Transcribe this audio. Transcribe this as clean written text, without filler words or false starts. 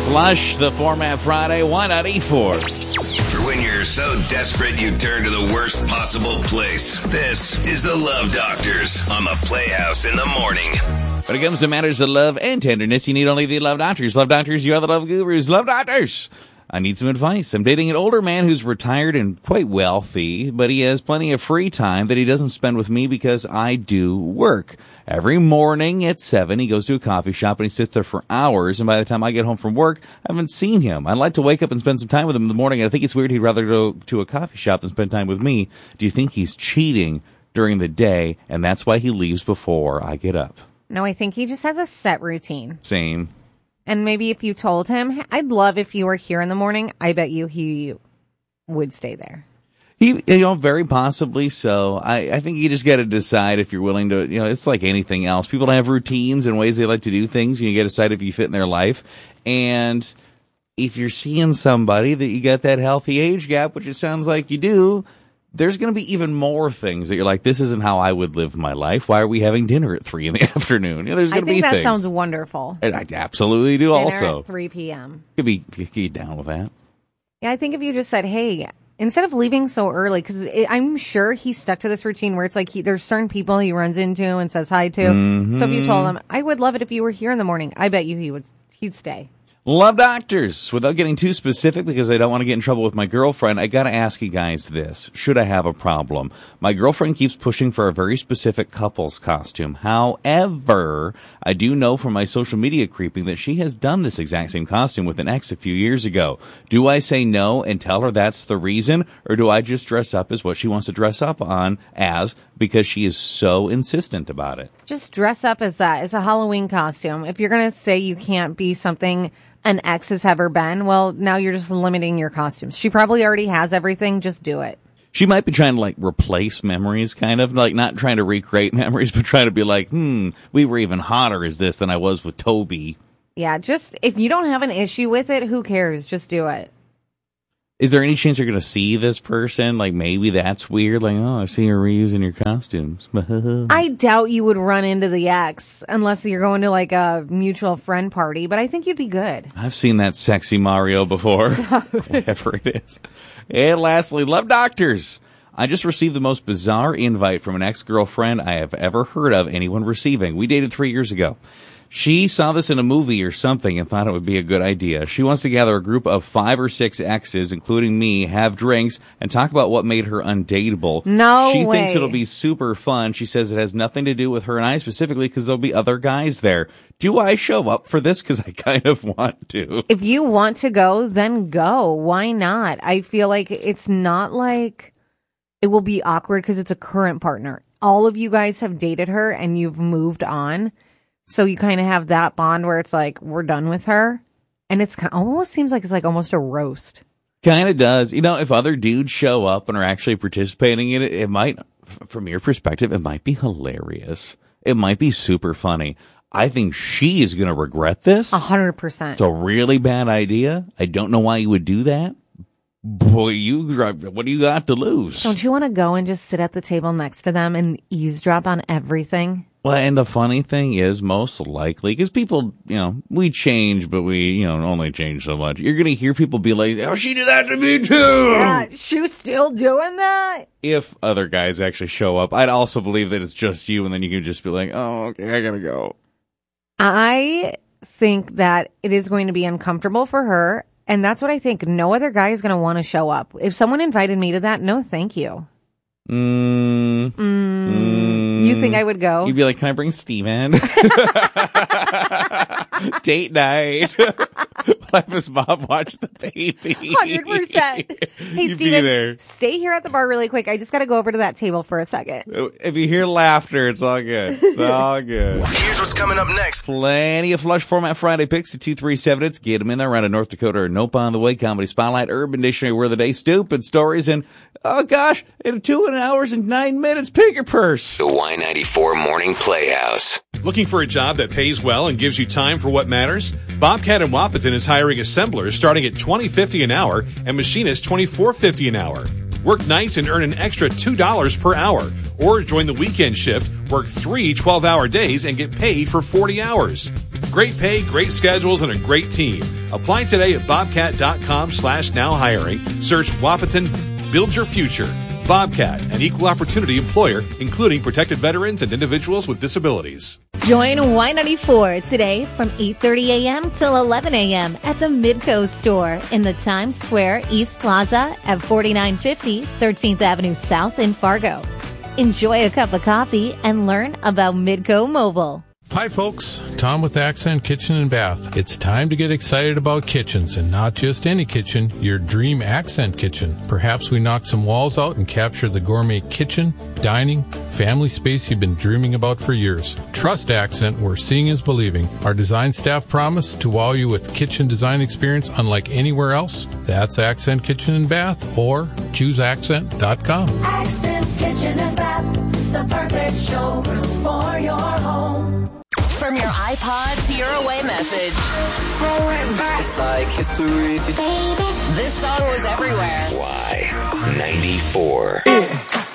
Flush, the Format Friday, 194. For when you're so desperate you turn to the worst possible place. This is the Love Doctors on the Playhouse in the morning. When it comes to matters of love and tenderness, you need only the Love Doctors. Love Doctors, you are the love gurus. Love Doctors! I need some advice. I'm dating an older man who's retired and quite wealthy, but he has plenty of free time that he doesn't spend with me because I do work. Every morning at 7, he goes to a coffee shop and he sits there for hours, and by the time I get home from work, I haven't seen him. I'd like to wake up and spend some time with him in the morning, and I think it's weird he'd rather go to a coffee shop than spend time with me. Do you think he's cheating during the day, and that's why he leaves before I get up? No, I think he just has a set routine. Same. And maybe if you told him, I'd love if you were here in the morning, I bet you he would stay there. Very possibly so. I think you just got to decide if you're willing to, it's like anything else. People have routines and ways they like to do things. You got to decide if you fit in their life. And if you're seeing somebody that you got that healthy age gap, which it sounds like you do, there's going to be even more things that you're like, this isn't how I would live my life. Why are we having dinner at 3 in the afternoon? There's going to be things. I think that sounds wonderful. And I absolutely do dinner also. At 3 p.m. Could be down with that. Yeah, I think if you just said, hey, instead of leaving so early, because I'm sure he's stuck to this routine where it's like there's certain people he runs into and says hi to. Mm-hmm. So if you told him, I would love it if you were here in the morning, I bet you he'd stay. Love Doctors. Without getting too specific, because I don't want to get in trouble with my girlfriend, I got to ask you guys this. Should I have a problem? My girlfriend keeps pushing for a very specific couple's costume. However, I do know from my social media creeping that she has done this exact same costume with an ex a few years ago. Do I say no and tell her that's the reason, or do I just dress up as what she wants to dress up as because she is so insistent about it? Just dress up as that. It's a Halloween costume. If you're going to say you can't be something an ex has ever been, well, now you're just limiting your costumes. She probably already has everything. Just do it. She might be trying to, replace memories, kind of. Not trying to recreate memories, but trying to be like, we were even hotter as this than I was with Toby. Yeah, just, if you don't have an issue with it, who cares? Just do it. Is there any chance you're going to see this person? Maybe that's weird. I see her reusing your costumes. I doubt you would run into the ex unless you're going to a mutual friend party, but I think you'd be good. I've seen that sexy Mario before. Whatever it is. And lastly, Love Doctors. I just received the most bizarre invite from an ex-girlfriend I have ever heard of anyone receiving. We dated 3 years ago. She saw this in a movie or something and thought it would be a good idea. She wants to gather a group of 5 or 6 exes, including me, have drinks, and talk about what made her undateable. No She way. thinks it'll be super fun. She says it has nothing to do with her and I specifically because there'll be other guys there. Do I show up for this? Because I kind of want to. If you want to go, then go. Why not? I feel like it's not like it will be awkward because it's a current partner. All of you guys have dated her and you've moved on. So you kind of have that bond where it's like, we're done with her. And it's almost seems like it's almost a roast. Kind of does. If other dudes show up and are actually participating in it, it might, from your perspective, it might be hilarious. It might be super funny. I think she is going to regret this. 100%. It's a really bad idea. I don't know why you would do that. Boy, what do you got to lose? Don't you want to go and just sit at the table next to them and eavesdrop on everything? Well, and the funny thing is, most likely, because people, we change, but we, only change so much. You're going to hear people be like, oh, she did that to me too. Yeah, she's still doing that. If other guys actually show up, I'd also believe that it's just you, and then you can just be like, oh, okay, I got to go. I think that it is going to be uncomfortable for her, and that's what I think. No other guy is going to want to show up. If someone invited me to that, no, thank you. You think I would go? You'd be like, can I bring Steven? Date night. Let his mom watch the baby. 100%. Hey, Steven, stay here at the bar really quick. I just got to go over to that table for a second. If you hear laughter, it's all good. It's all good. Here's what's coming up next. Plenty of Flush Format Friday picks at 237. It's Get 'em in there around in North Dakota or Nope on the Way. Comedy Spotlight, Urban Dictionary, Word of the Day, Stupid Stories, and, oh gosh, in 2 hours and 9 minutes, Pick Your Purse. The Y94 Morning Playhouse. Looking for a job that pays well and gives you time for what matters? Bobcat in Wapaton is hiring assemblers starting at $20.50 an hour and machinists $24.50 an hour. Work nights and earn an extra $2 per hour. Or join the weekend shift, work 3 12-hour days and get paid for 40 hours. Great pay, great schedules, and a great team. Apply today at bobcat.com/now hiring. Search Wahpeton. Build your future. Bobcat, an equal opportunity employer, including protected veterans and individuals with disabilities. Join Y94 today from 8:30 a.m. till 11 a.m. at the Midco store in the Times Square East Plaza at 4950 13th Avenue South in Fargo. Enjoy a cup of coffee and learn about Midco Mobile. Hi folks, Tom with Accent Kitchen and Bath. It's time to get excited about kitchens, and not just any kitchen, your dream Accent kitchen. Perhaps we knock some walls out and capture the gourmet kitchen, dining, family space you've been dreaming about for years. Trust Accent, where seeing is believing. Our design staff promise to wow you with kitchen design experience unlike anywhere else. That's Accent Kitchen and Bath, or chooseaccent.com. Accent Kitchen and Bath, the perfect showroom for your home. From your iPod to your away message. Throw it back. It's like history. Baby. This song was everywhere. Y94.